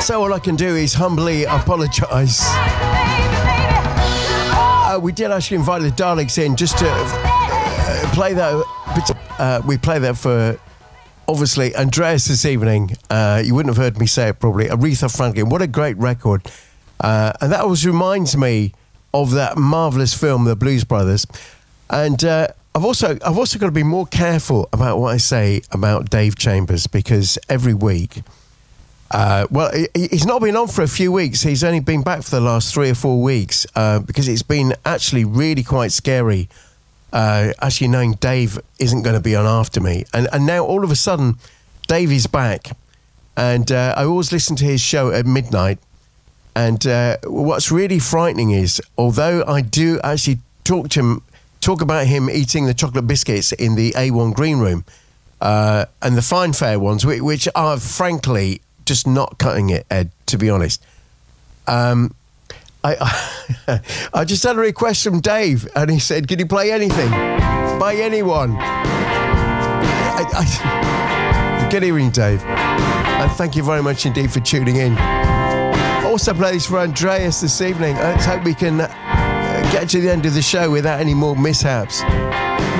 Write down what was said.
So all I can do is humbly apologise. We did actually invite the Daleks in just to play that. We play that for, obviously, Andreas this evening. You wouldn't have heard me say it probably. Aretha Franklin. What a great record. And that always reminds me of that marvellous film, The Blues Brothers. And I've also got to be more careful about what I say about Dave Chambers, because every week... he's not been on for a few weeks. He's only been back for the last 3 or 4 weeks because it's been actually really quite scary. Actually knowing Dave isn't going to be on after me. And now all of a sudden, Dave is back. And I always listen to his show at midnight. And what's really frightening is, although I do actually talk about him eating the chocolate biscuits in the A1 green room and the fine fare ones, which are frankly... just not cutting it, Ed, to be honest. I just had a request from Dave, and he said, "Can you play anything by anyone?" Good evening, Dave, and thank you very much indeed for tuning in. Also play this for Andreas this evening. Let's hope we can get to the end of the show without any more mishaps.